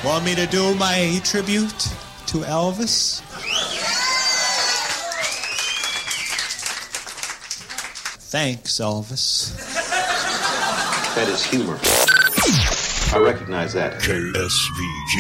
Want me to do my tribute to Elvis? Thanks, Elvis. That is humor. I recognize that. KSVG.